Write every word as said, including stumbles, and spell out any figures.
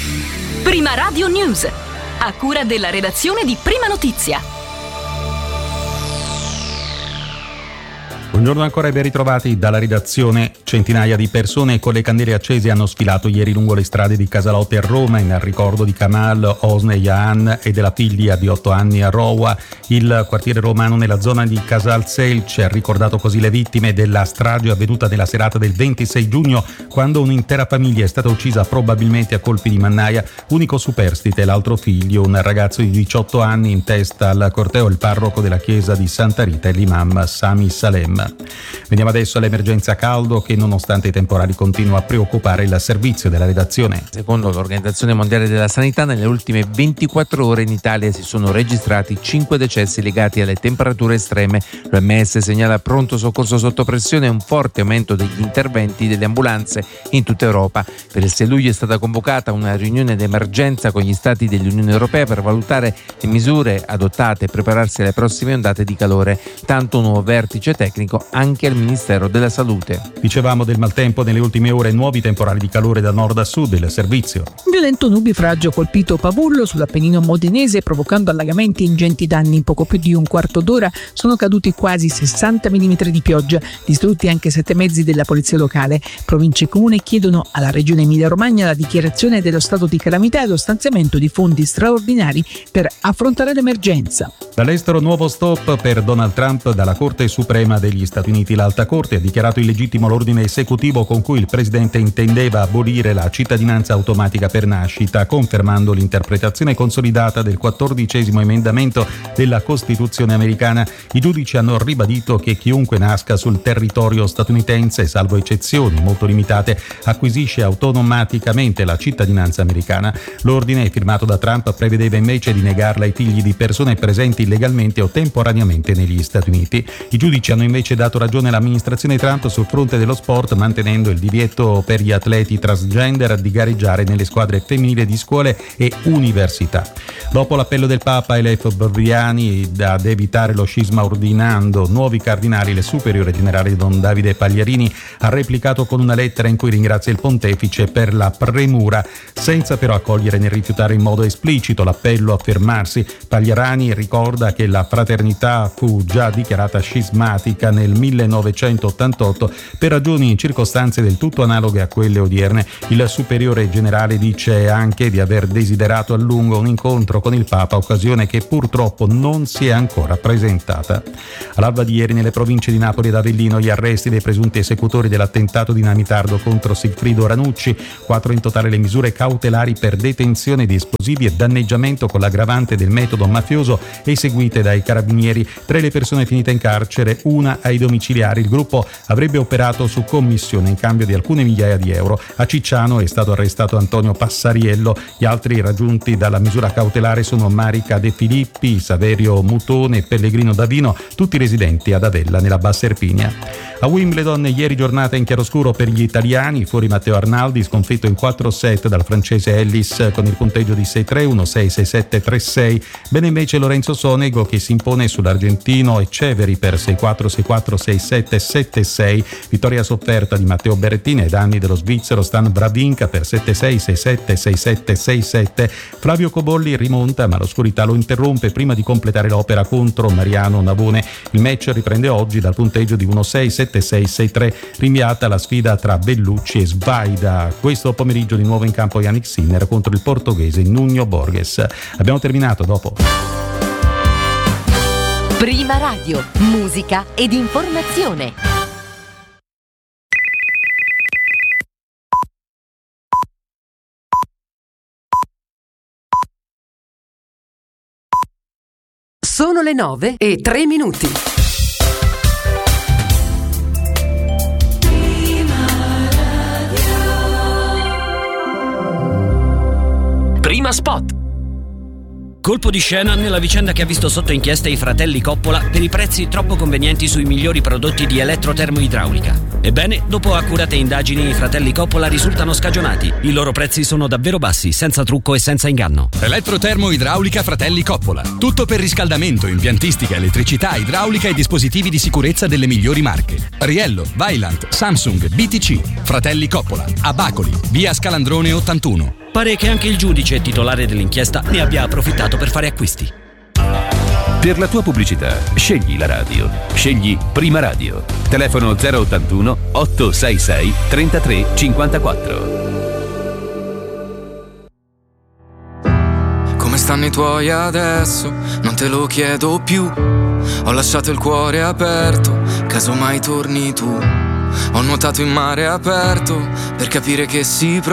Prima Radio News, a cura della redazione di Prima Notizia. Buongiorno ancora e ben ritrovati dalla redazione. Centinaia di persone con le candele accese hanno sfilato ieri lungo le strade di Casalotte a Roma in ricordo di Kamal Hosni Jahan e della figlia di otto anni a Rowa. Il quartiere romano nella zona di Casal Selce ha ricordato così le vittime della strage avvenuta nella serata del ventisei giugno, quando un'intera famiglia è stata uccisa probabilmente a colpi di mannaia. Unico superstite l'altro figlio, un ragazzo di diciotto anni. In testa al corteo il parroco della chiesa di Santa Rita e l'imam Sami Salem. Veniamo adesso all'emergenza caldo che nonostante i temporali continua a preoccupare il servizio della redazione. Secondo l'Organizzazione Mondiale della Sanità, nelle ultime ventiquattro ore in Italia si sono registrati cinque decessi legati alle temperature estreme. L'O M S segnala pronto soccorso sotto pressione e un forte aumento degli interventi delle ambulanze in tutta Europa. Per il sei luglio è stata convocata una riunione d'emergenza con gli stati dell'Unione Europea per valutare le misure adottate e prepararsi alle prossime ondate di calore. Tanto un nuovo vertice tecnico anche al Ministero della Salute. Dicevamo del maltempo nelle ultime ore, nuovi temporali di calore da nord a sud. Il servizio. Violento nubifragio ha colpito Pavullo sull'Appennino modenese, provocando allagamenti e ingenti danni. In poco più di un quarto d'ora sono caduti quasi sessanta millimetri di pioggia, distrutti anche sette mezzi della polizia locale. Province e comune chiedono alla regione Emilia-Romagna la dichiarazione dello stato di calamità e lo stanziamento di fondi straordinari per affrontare l'emergenza. Dall'estero nuovo stop per Donald Trump dalla Corte Suprema degli Stati Uniti. L'Alta Corte ha dichiarato illegittimo l'ordine esecutivo con cui il presidente intendeva abolire la cittadinanza automatica per nascita, confermando l'interpretazione consolidata del quattordicesimo emendamento della Costituzione americana. I giudici hanno ribadito che chiunque nasca sul territorio statunitense, salvo eccezioni molto limitate, acquisisce automaticamente la cittadinanza americana. L'ordine, firmato da Trump, prevedeva invece di negarla ai figli di persone presenti illegalmente o temporaneamente negli Stati Uniti. I giudici hanno invece dato ragione all'amministrazione Trump sul fronte dello sport, mantenendo il divieto per gli atleti transgender di gareggiare nelle squadre femminili di scuole e università. Dopo l'appello del Papa Elef Briani ad evitare lo scisma ordinando nuovi cardinali, il superiore generale Don Davide Pagliarini ha replicato con una lettera in cui ringrazia il pontefice per la premura, senza però accogliere né rifiutare in modo esplicito l'appello a fermarsi. Pagliarani ricorda che la fraternità fu già dichiarata scismatica nel millenovecentottantotto per ragioni e circostanze del tutto analoghe a quelle odierne. Il superiore generale dice anche di aver desiderato a lungo un incontro con il Papa, occasione che purtroppo non si è ancora presentata. All'alba di ieri nelle province di Napoli ed Avellino gli arresti dei presunti esecutori dell'attentato dinamitardo contro Sigfrido Ranucci, quattro in totale le misure cautelari per detenzione di esplosivi e danneggiamento con l'aggravante del metodo mafioso eseguite dai carabinieri, tre le persone finite in carcere, una ai domiciliari. Il gruppo avrebbe operato su commissione in cambio di alcune migliaia di euro. A Cicciano è stato arrestato Antonio Passariello. Gli altri raggiunti dalla misura cautelare sono Marica De Filippi, Saverio Mutone e Pellegrino Davino, tutti residenti ad Avella nella Bassa Erpinia. A Wimbledon ieri giornata in chiaroscuro per gli italiani, fuori Matteo Arnaldi, sconfitto in quattro set dal francese Ellis con il punteggio di sei tre uno sei sei sette tre sei. Bene invece Lorenzo Sonego che si impone sull'argentino Eceveri per sei quattro sei quattro sei sette sette sei. Vittoria sofferta di Matteo Berrettini ai danni dello svizzero Stan Wawrinka per sette sei sei sette sei sette sei sette. Flavio Cobolli rimonta ma l'oscurità lo interrompe prima di completare l'opera contro Mariano Navone. Il match riprende oggi dal punteggio di uno sei sette sei sei tre, rinviata la sfida tra Bellucci e Svaida. Questo pomeriggio di nuovo in campo Yannick Sinner contro il portoghese Nuno Borges. Abbiamo terminato, dopo. Prima Radio, musica ed informazione. Sono le nove e tre minuti. Prima Spot. Colpo di scena nella vicenda che ha visto sotto inchiesta i fratelli Coppola per i prezzi troppo convenienti sui migliori prodotti di elettrotermoidraulica. Ebbene, dopo accurate indagini, i fratelli Coppola risultano scagionati. I loro prezzi sono davvero bassi, senza trucco e senza inganno. Elettrotermoidraulica Fratelli Coppola. Tutto per riscaldamento, impiantistica, elettricità, idraulica e dispositivi di sicurezza delle migliori marche. Riello, Vaillant, Samsung, B T C. Fratelli Coppola. A Bacoli, via Scalandrone ottantuno. pare che anche il giudice titolare dell'inchiesta ne abbia approfittato per fare acquisti. Per la tua pubblicità, scegli la radio. Scegli Prima Radio. Telefono zero ottantuno ottocentosessantasei trentatré cinquantaquattro. Come stanno i tuoi adesso? Non te lo chiedo più. Ho lasciato il cuore aperto, caso mai torni tu. Ho nuotato in mare aperto per capire che si prova.